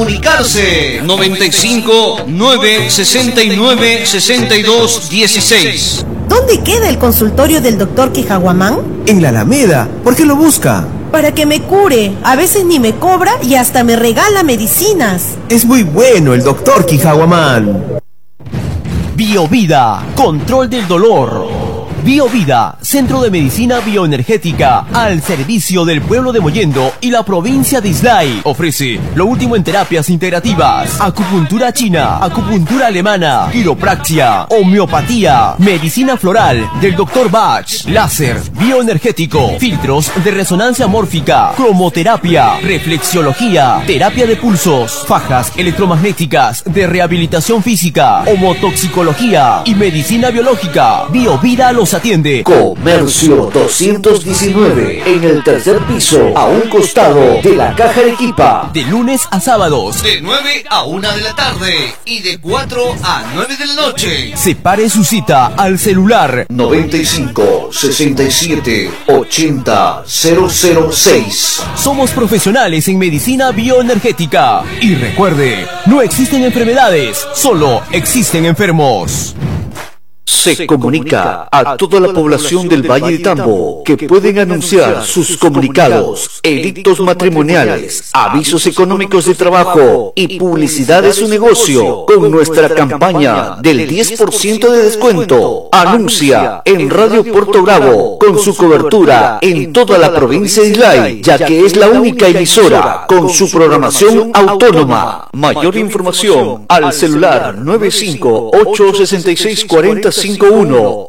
Comunicarse 95 969 62 16. ¿Dónde queda el consultorio del doctor Quijaguamán? En la Alameda. ¿Por qué lo busca? Para que me cure. A veces ni me cobra y hasta me regala medicinas. Es muy bueno el doctor Quijaguamán. Biovida, control del dolor. Biovida, centro de medicina bioenergética al servicio del pueblo de Mollendo y la provincia de Islay. Ofrece lo último en terapias integrativas, acupuntura china, acupuntura alemana, quiropraxia, homeopatía, medicina floral del Dr. Bach, láser, bioenergético, filtros de resonancia mórfica, cromoterapia, reflexiología, terapia de pulsos, fajas electromagnéticas de rehabilitación física, homotoxicología y medicina biológica. Biovida los atiende. Comercio 219 en el tercer piso, a un costado de la Caja Arequipa. De lunes a sábados, de 9 a 1 de la tarde y de 4 a 9 de la noche. Separe su cita al celular 95 67 80 006. Somos profesionales en medicina bioenergética. Y recuerde, no existen enfermedades, solo existen enfermos. Se comunica a toda la población del Valle de Tambo que pueden anunciar sus comunicados, edictos matrimoniales, avisos económicos de trabajo y publicidad de su negocio con nuestra campaña del 10% de descuento. Anuncia en Radio Puerto Bravo con su cobertura en toda la provincia de Islay, ya que es la única emisora con su programación autónoma. Mayor información al celular 95-866-4051 o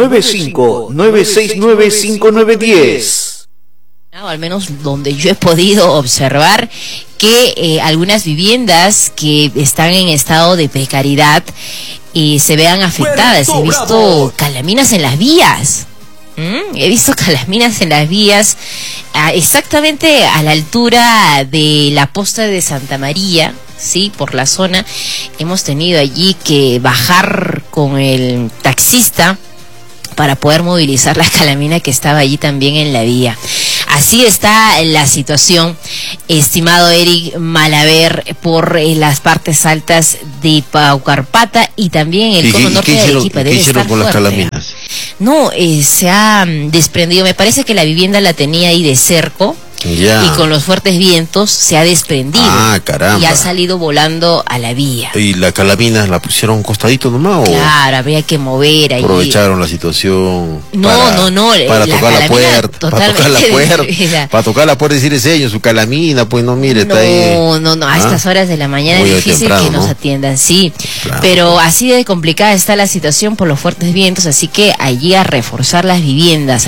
95-969-5910. O al menos donde yo he podido observar que algunas viviendas que están en estado de precariedad se vean afectadas. He visto calaminas en las vías. He visto calaminas en las vías exactamente a la altura de la posta de Santa María. Sí, por la zona hemos tenido allí que bajar con el taxista para poder movilizar la calamina que estaba allí también en la vía. Así está la situación, estimado Eric Malaver, por las partes altas de Paucarpata y también el cono norte de Arequipa. ¿Qué hicieron con las calaminas? No, se ha desprendido. Me parece que la vivienda la tenía ahí de cerco. Ya. Y con los fuertes vientos se ha desprendido. Caramba. Y ha salido volando a la vía. ¿Y la calamina la pusieron un costadito nomás? Claro, habría que mover ahí. Aprovecharon la situación. No. Para tocar la puerta. Para tocar la puerta. Para tocar la puerta y decir ese su calamina, pues no, mire, está ahí. No, a estas horas de la mañana es difícil temprano, que nos atiendan, sí. Claro. Pero así de complicada está la situación por los fuertes vientos, así que allí a reforzar las viviendas,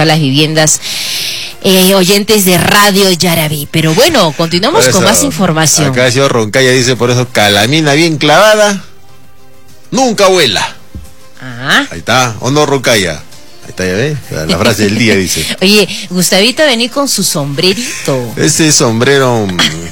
oyentes de Radio Yaraví. Pero bueno, continuamos con más información. Acá el señor Roncaya dice, por eso, calamina bien clavada nunca vuela. Ahí está, ¿o no, Roncaya? Ahí está, ya ves, la frase del día dice. Oye, Gustavito venía con su sombrerito. Ese sombrero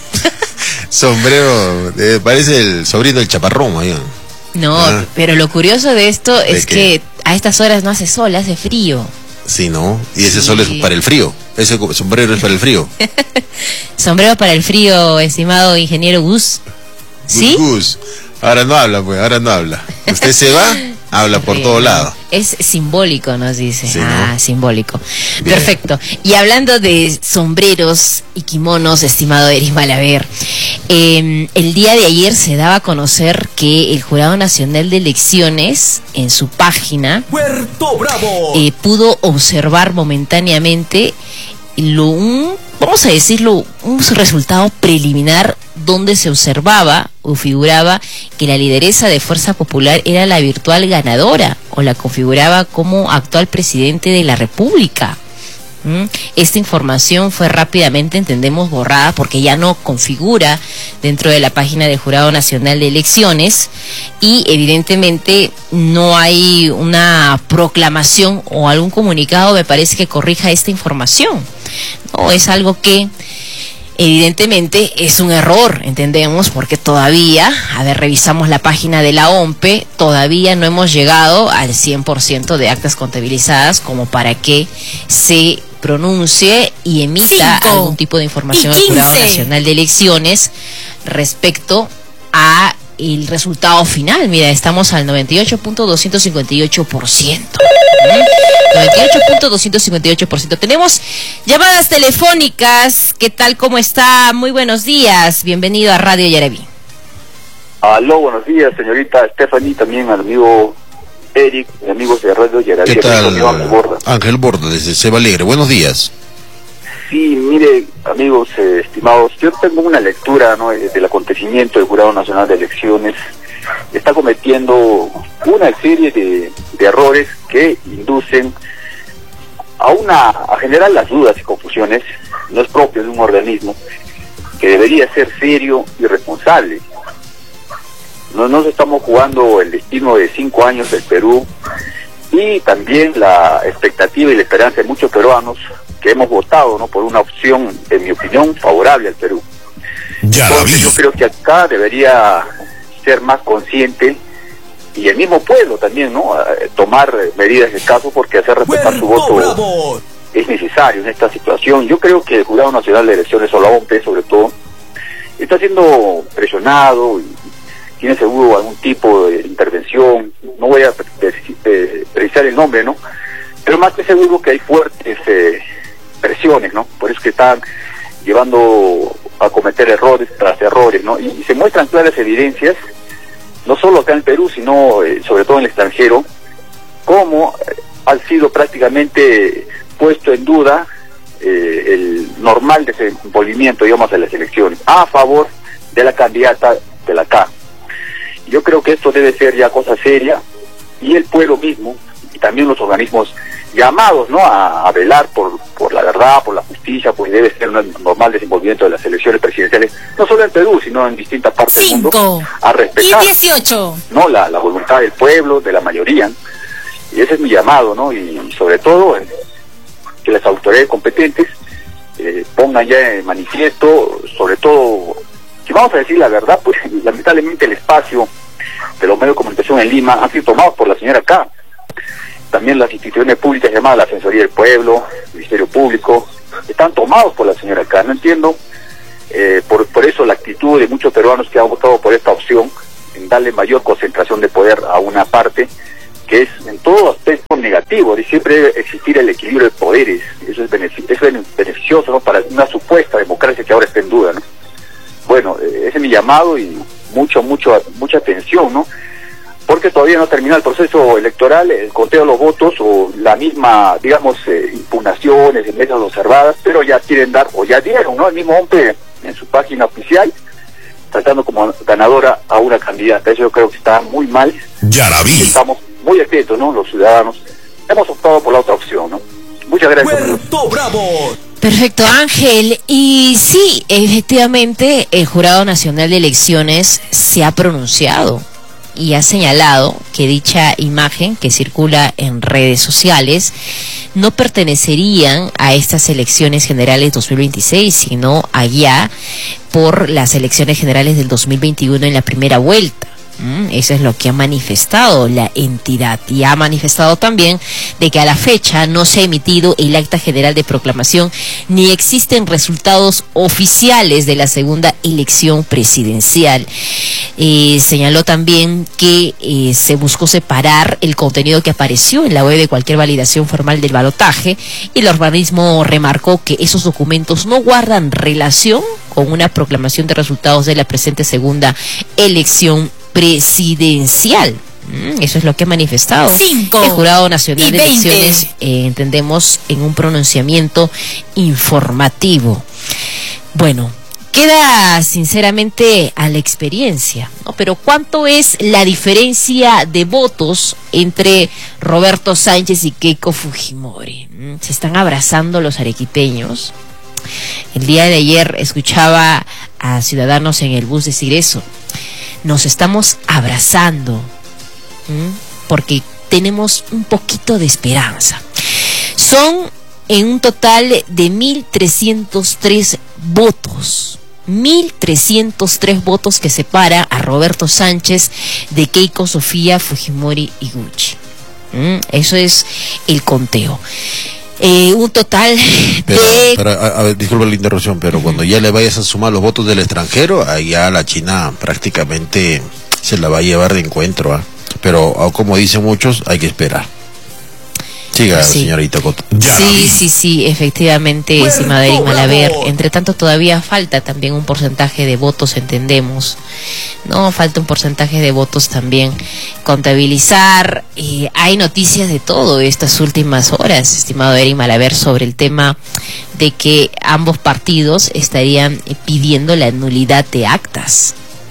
parece el sobrino del Chaparrón ahí. No, pero lo curioso de esto es que a estas horas no hace sol, hace frío. Sí, ¿no? Y ese sol es para el frío. Ese sombrero es para el frío. Sombrero para el frío, estimado ingeniero Gus. ¿Sí? Gus. Ahora no habla, pues, Usted se va, habla por todo lado. Es simbólico, nos dice. Sí, ¿no? Simbólico. Bien. Perfecto. Y hablando de sombreros y kimonos, estimado Eric Malaver, el día de ayer se daba a conocer que el Jurado Nacional de Elecciones, en su página, Puerto Bravo, pudo observar momentáneamente vamos a decirlo, un resultado preliminar donde se observaba o figuraba que la lideresa de Fuerza Popular era la virtual ganadora o la configuraba como actual presidente de la República. Esta información fue rápidamente, entendemos, borrada porque ya no configura dentro de la página del Jurado Nacional de Elecciones y evidentemente no hay una proclamación o algún comunicado, me parece, que corrija esta información. No, es algo que evidentemente es un error, entendemos, porque todavía, revisamos la página de la OMPE, todavía no hemos llegado al 100% de actas contabilizadas como para que se pronuncie y emita algún tipo de información al Jurado Nacional de Elecciones respecto a el resultado final. Mira, estamos al 98.258%. 98.258%. Tenemos llamadas telefónicas. ¿Qué tal? ¿Cómo está? Muy buenos días. Bienvenido a Radio Yaraví. Aló, buenos días, señorita Stephanie, también al amigo Eric, amigos de Radio Yaraví. ¿Qué tal? Ángel Borda, desde Seba Alegre. Buenos días. Sí, mire, amigos estimados, yo tengo una lectura, ¿no?, del acontecimiento del Jurado Nacional de Elecciones. Está cometiendo una serie de errores que inducen a generar las dudas y confusiones. No es propio de un organismo que debería ser serio y responsable. No nos estamos jugando el destino de 5 años del Perú y también la expectativa y la esperanza de muchos peruanos que hemos votado, ¿no?, por una opción, en mi opinión, favorable al Perú. Entonces, yo creo que acá debería ser más consciente y el mismo pueblo también, ¿no?, tomar medidas de caso, porque hacer respetar su voto es necesario en esta situación. Yo creo que el Jurado Nacional de Elecciones, o la OMP sobre todo, está siendo presionado y tiene seguro algún tipo de intervención. No voy a precisar el nombre, ¿no?, pero más que seguro que hay fuertes presiones, ¿no? Por eso que están llevando a cometer errores tras errores, ¿no? Y se muestran claras evidencias, no solo acá en el Perú, sino sobre todo en el extranjero, cómo ha sido prácticamente puesto en duda el normal desenvolvimiento, digamos, de las elecciones, a favor de la candidata de la CA. Yo creo que esto debe ser ya cosa seria, y el pueblo mismo, y también los organismos llamados, ¿no?, a velar por la verdad, por la justicia, pues debe ser un normal desenvolvimiento de las elecciones presidenciales, no solo en Perú, sino en distintas partes del mundo, a respetar, ¿no?, la voluntad del pueblo, de la mayoría. Y ese es mi llamado, ¿no?, y sobre todo que las autoridades competentes pongan ya en manifiesto, sobre todo, si vamos a decir la verdad, pues lamentablemente el espacio de los medios de comunicación en Lima han sido tomados por la señora K. También las instituciones públicas llamadas la Defensoría del Pueblo, el Ministerio Público, están tomados por la señora K. No entiendo por eso la actitud de muchos peruanos que han votado por esta opción, en darle mayor concentración de poder a una parte que es en todo aspecto negativo, y siempre debe existir el equilibrio de poderes. Eso es beneficioso, ¿no?, para una supuesta democracia que ahora está en duda, ¿no? Bueno, ese es mi llamado, y mucha atención, ¿no?, porque todavía no termina el proceso electoral, el conteo de los votos, o la misma, digamos, impugnaciones en mesas observadas, pero ya quieren dar, o ya dieron, ¿no?, el mismo hombre en su página oficial, tratando como ganadora a una candidata. Eso yo creo que está muy mal. Yaraví. Estamos muy atentos, ¿no?, los ciudadanos. Hemos optado por la otra opción, ¿no? Muchas gracias. ¡Puerto Bravo! Perfecto, Ángel. Y sí, efectivamente, el Jurado Nacional de Elecciones se ha pronunciado y ha señalado que dicha imagen que circula en redes sociales no pertenecerían a estas elecciones generales 2026, sino allá por las elecciones generales del 2021 en la primera vuelta. Eso es lo que ha manifestado la entidad, y ha manifestado también de que a la fecha no se ha emitido el acta general de proclamación ni existen resultados oficiales de la segunda elección presidencial. Señaló también que se buscó separar el contenido que apareció en la web de cualquier validación formal del balotaje, y el organismo remarcó que esos documentos no guardan relación con una proclamación de resultados de la presente segunda elección presidencial. Eso es lo que ha manifestado el Jurado Nacional de Elecciones, entendemos, en un pronunciamiento informativo. Bueno, queda sinceramente a la experiencia, ¿no? Pero ¿cuánto es la diferencia de votos entre Roberto Sánchez y Keiko Fujimori? Se están abrazando los arequipeños. El día de ayer escuchaba a ciudadanos en el bus decir eso. Nos estamos abrazando, porque tenemos un poquito de esperanza. Son en un total de 1.303 votos. 1.303 votos que separa a Roberto Sánchez de Keiko Sofía Fujimori Iguchi. Eso es el conteo. Un total pero, a ver, disculpa la interrupción, pero cuando ya le vayas a sumar los votos del extranjero, ahí ya la China prácticamente se la va a llevar de encuentro, pero como dicen muchos, hay que esperar. Siga, sí. Señorita Coto. Sí, efectivamente, estimado Eric Malaver. Entre tanto, todavía falta también un porcentaje de votos, entendemos, ¿no? Falta un porcentaje de votos también contabilizar. Hay noticias de todo estas últimas horas, estimado Eric Malaver, sobre el tema de que ambos partidos estarían pidiendo la nulidad de actas.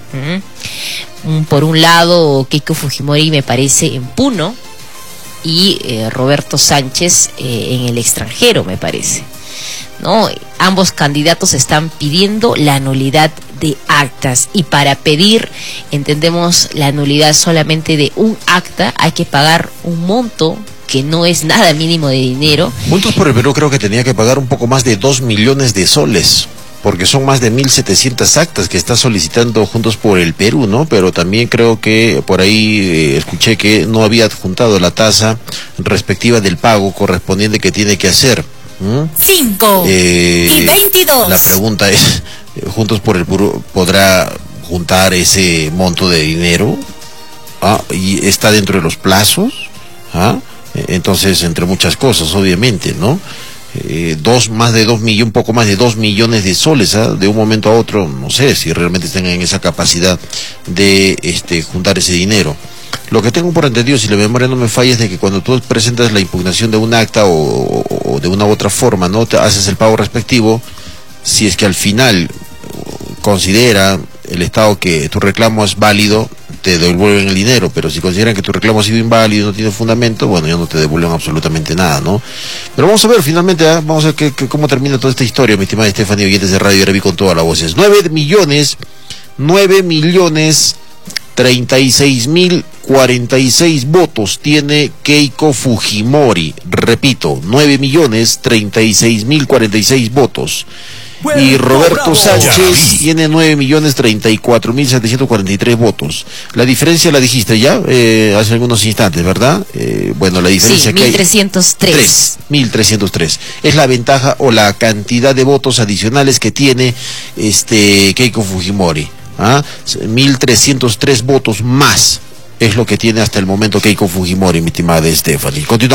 Por un lado, Keiko Fujimori, me parece, en Puno, y Roberto Sánchez en el extranjero, me parece, ¿no? Ambos candidatos están pidiendo la nulidad de actas, y para pedir, entendemos, la nulidad solamente de un acta, hay que pagar un monto que no es nada mínimo de dinero. Juntos por el Perú creo que tenía que pagar un poco más de 2 millones de soles, porque son más de 1.700 actas que está solicitando Juntos por el Perú, ¿no? Pero también creo que por ahí escuché que no había adjuntado la tasa respectiva del pago correspondiente que tiene que hacer. 5 y 22. La pregunta es, ¿Juntos por el Perú podrá juntar ese monto de dinero? ¿Y está dentro de los plazos? Entonces, entre muchas cosas, obviamente, ¿no? Más de 2 millones, un poco más de 2 millones de soles, de un momento a otro, no sé si realmente tengan esa capacidad de juntar ese dinero. Lo que tengo por entendido, si la memoria no me falla, es de que cuando tú presentas la impugnación de un acta o de una u otra forma, ¿no? Te haces el pago respectivo. Si es que al final considera el Estado que tu reclamo es válido, te devuelven el dinero, pero si consideran que tu reclamo ha sido inválido y no tiene fundamento, bueno, ya no te devuelven absolutamente nada, ¿no? Pero vamos a ver, finalmente, vamos a ver cómo termina toda esta historia, mi estimada Stephanie, oyentes de Radio Araví con todas las voces. 9.036.046 votos tiene Keiko Fujimori. Repito, 9.036.046 votos. Y Roberto Sánchez tiene 9.034.743 votos. La diferencia la dijiste ya hace algunos instantes, ¿verdad? Bueno, la diferencia que 1.303. 1.303. Es la ventaja o la cantidad de votos adicionales que tiene Keiko Fujimori. 1.303 votos más es lo que tiene hasta el momento Keiko Fujimori, mi estimada Stephanie. Continuamos.